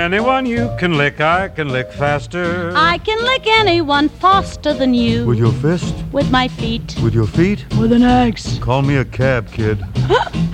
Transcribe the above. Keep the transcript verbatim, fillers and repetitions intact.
anyone you can lick, I can lick faster. I can lick anyone faster than you. With your fist? With my feet. With your feet? With an axe. Call me a cab, kid.